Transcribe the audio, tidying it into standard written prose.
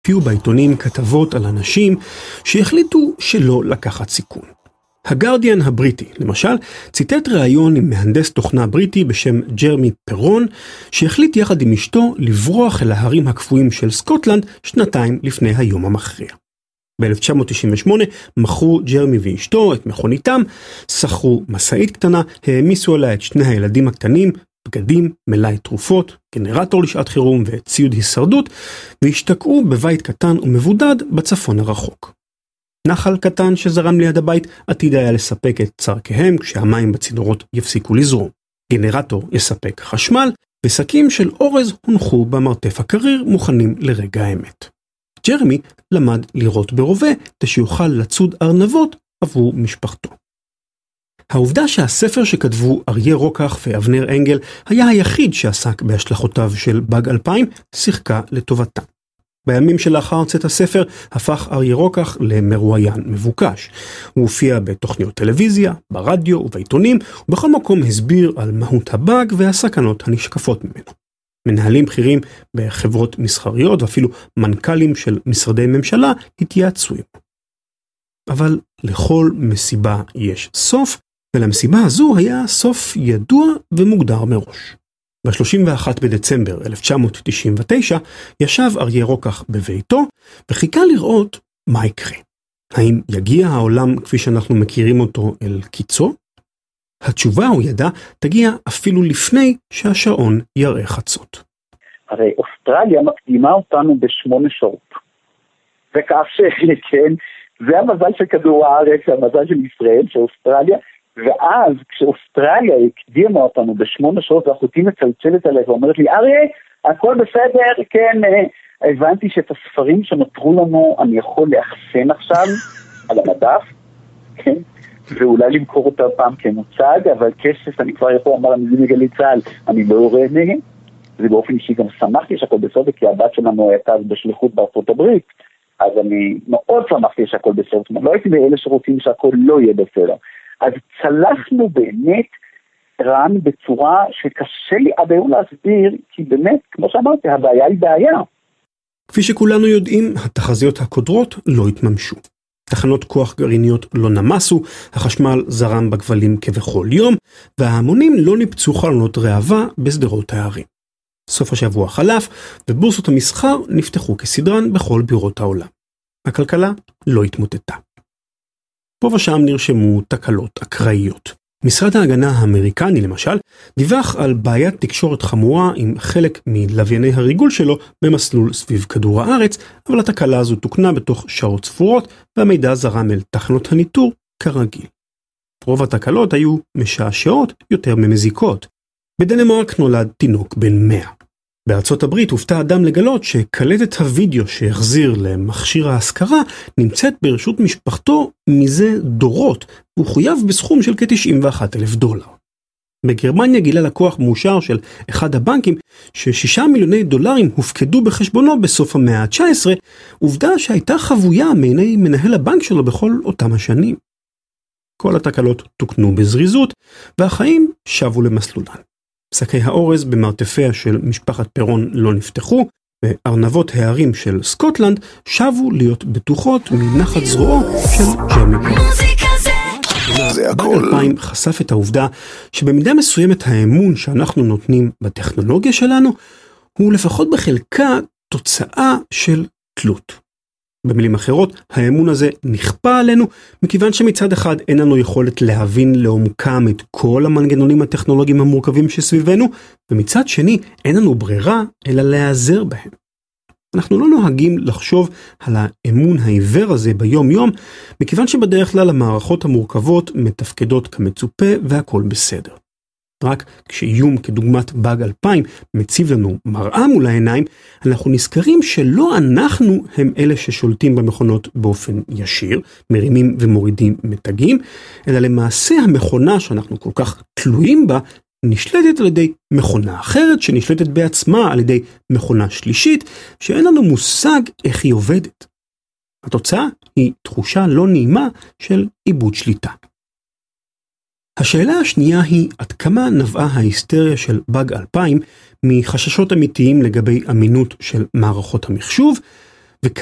הופיעו בעיתונים כתבות על אנשים שהחליטו שלא לקחת סיכון. הגרדיאן הבריטי, למשל, ציטט ראיון עם מהנדס תוכנה בריטי בשם ג'רמי פרון, שהחליט יחד עם אשתו לברוח אל ההרים הקפואים של סקוטלנד 2 לפני היום המכריע. ב-1998 מכרו ג'רמי ואשתו את מכוניתם, שכרו מסעית קטנה, העמיסו עליה את 2 הילדים הקטנים, בגדים, מלאי תרופות, גנרטור לשעת חירום וציוד הישרדות, והשתקעו בבית קטן ומבודד בצפון הרחוק. נחל קטן שזרם ליד הבית עתיד היה לספק את צרכיהם כשהמים בצינורות יפסיקו לזרום. גנרטור יספק חשמל, ושקים של אורז הונחו במרתף הקריר מוכנים לרגע האמת. ג'רמי למד לירות ברובה שיוכל לצוד ארנבות עבור משפחתו. העובדה שהספר שכתבו אריה רוקח ואבנר אנגל היה היחיד שעסק בהשלכותיו של באג 2000 שיחקה לטובתם. בימים שלאחר צאת הספר הפך אריה רוקח למרואיין מבוקש. הוא הופיע בתוכניות טלוויזיה, ברדיו ובעיתונים, ובכל מקום הסביר על מהות הבאג והסכנות הנשקפות ממנו. מנהלים בכירים בחברות מסחריות ואפילו מנכ"לים של משרדי ממשלה התייעצו עמו. אבל לכל מסיבה יש סוף, ולמסיבה הזו היה סוף ידוע ומוגדר מראש. ב-31 בדצמבר 1999 ישב אריה רוקח בביתו וחיכה לראות מה יקרה. האם יגיע העולם כפי שאנחנו מכירים אותו אל קיצו? התשובה, הוא ידע, תגיע אפילו לפני שהשעון יראה חצות. הרי אוסטרליה מקדימה אותנו ב8 שעות. וכך שכן, זה המזל של כדור הארץ, המזל של ישראל, שאוסטרליה, ואז כשאוסטרליה הקדימה אותנו ב8 שעות, ואחותי מצלצלת עליה ואומרת לי, אריה, הכל בסדר, כן, הבנתי שאת הספרים שנותרו לנו אני יכול לאחסן עכשיו על המדף, כן, ואולי למכור אותה פעם כמוצג, אבל כסף אני כבר יכול לומר, אני מגלי צהל, אני לא יורד מהם. זה באופן אישי גם שמחתי שהכל בסדר, כי הבת שלנו הייתה בשליחות בארצות הברית, אז אני מאוד שמחתי שהכל בסדר, לא הייתי באלה שרוצים שהכל לא יהיה בסדר. אז צלחנו באמת רן בצורה שקשה לי עד היום להסביר, כי באמת, כמו שאמרתי, הבעיה היא בעיה. כפי שכולנו יודעים, התחזיות הקודרות לא התממשו. תחנות כוח גרעיניות לא נמסו, החשמל זרם בכבלים כבכל יום, וההמונים לא ניפצו חלונות ראווה בסדרות הערים. סוף השבוע חלף, ובורסות המסחר נפתחו כסדרן בכל בירות העולם. הכלכלה לא התמוטטה. פה ושם נרשמו תקלות אקראיות. משרד ההגנה האמריקני, למשל, דיווח על בעיית תקשורת חמורה עם חלק מלווייני הריגול שלו במסלול סביב כדור הארץ, אבל התקלה הזו תוקנה בתוך שעות ספורות, והמידע זרם אל תחנות הניטור כרגיל. רוב התקלות היו משעשעות יותר ממזיקות. בדנמרק נולד תינוק בן 100. בארצות הברית הופתע אדם לגלות שקלטת הוידאו שהחזיר למכשיר ההשכרה נמצאת ברשות משפחתו מזה דורות, והוא חויב בסכום של $91,000. בגרמניה גילה לקוח מאושר של אחד הבנקים ש$6 מיליוני הופקדו בחשבונו בסוף המאה ה-19, עובדה שהייתה חבויה מעיני מנהל הבנק שלו בכל אותם השנים. כל התקלות תוקנו בזריזות, והחיים שבו למסלולן. שקי האורז במרתפיה של משפחת פרון לא נפתחו, וארנבות הערים של סקוטלנד שבו להיות בטוחות מנחת זרועו של ג'רמי פרון. באג 2000 חשף את העובדה שבמידה מסוימת האמון שאנחנו נותנים בטכנולוגיה שלנו, הוא לפחות בחלקה תוצאה של תלות. במילים אחרות, האמון הזה נכפה עלינו, מכיוון שמצד אחד אין לנו יכולת להבין לעומקם את כל המנגנונים הטכנולוגיים המורכבים שסביבנו, ומצד שני אין לנו ברירה אלא להיעזר בהם. אנחנו לא נוהגים לחשוב על האמון העיוור הזה ביום יום, מכיוון שבדרך כלל המערכות המורכבות מתפקדות כמצופה והכל בסדר. רק כשאיום כדוגמת באג 2000 מציב לנו מראה מול העיניים, אנחנו נזכרים שלא אנחנו הם אלה ששולטים במכונות באופן ישיר, מרימים ומורידים מתגים, אלא למעשה המכונה שאנחנו כל כך תלויים בה, נשלטת על ידי מכונה אחרת שנשלטת בעצמה על ידי מכונה שלישית, שאין לנו מושג איך היא עובדת. התוצאה היא תחושה לא נעימה של איבוד שליטה. השאלה השנייה היא עד כמה נבעה ההיסטריה של באג 2000 מחששות אמיתיים לגבי אמינות של מערכות המחשוב,